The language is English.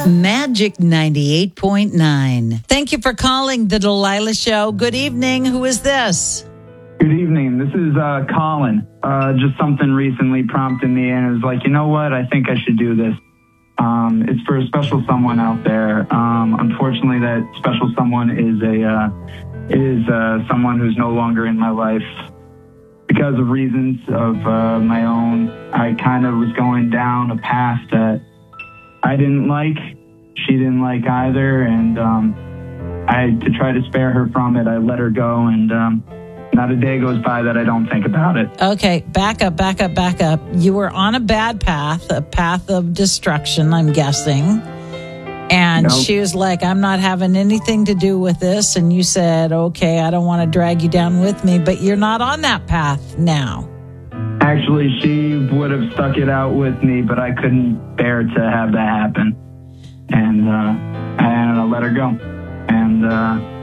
Magic 98.9. Thank you for calling the Delilah Show. Good evening. Who is this? Good evening. This is Colin. Just something recently prompted me, and it was like, you know what? I think I should do this. It's for a special someone out there. Unfortunately, that special someone is someone who's no longer in my life because of reasons of my own. I kind of was going down a path that I didn't like. She didn't like either, and to try to spare her from it, I let her go, and not a day goes by that I don't think about it. Okay, back up. You were on a bad path, a path of destruction, I'm guessing. And Nope. She was like, I'm not having anything to do with this. And you said, okay, I don't want to drag you down with me, but you're not on that path now. Actually, she would have stuck it out with me, but I couldn't bear to have that happen. And I let her go. And